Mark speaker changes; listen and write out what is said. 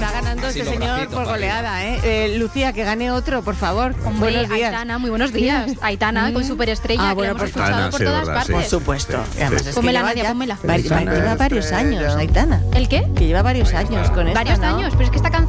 Speaker 1: Está ganando
Speaker 2: Sí,
Speaker 1: este
Speaker 2: los
Speaker 1: señor
Speaker 2: bracitos
Speaker 1: por
Speaker 2: para
Speaker 1: goleada, ¿eh? Lucía, que gane otro, por favor.
Speaker 3: Hombre,
Speaker 1: Buenos días.
Speaker 3: Aitana, muy buenos días. Aitana, con Superestrella,
Speaker 1: Ah, bueno,
Speaker 3: que la hemos
Speaker 1: por
Speaker 3: escuchado
Speaker 4: Aitana,
Speaker 3: por
Speaker 4: sí,
Speaker 3: todas
Speaker 4: verdad, sí.
Speaker 3: partes.
Speaker 1: Por supuesto.
Speaker 4: Sí,
Speaker 1: Y además
Speaker 4: sí.
Speaker 1: es que
Speaker 3: Pónmela,
Speaker 1: lleva
Speaker 3: Nadia,
Speaker 1: ya
Speaker 3: pónmela.
Speaker 1: lleva varios años, Aitana.
Speaker 3: ¿El qué?
Speaker 1: Que lleva varios años con esta,
Speaker 3: Varios
Speaker 1: ¿no?
Speaker 3: años, pero es que esta canción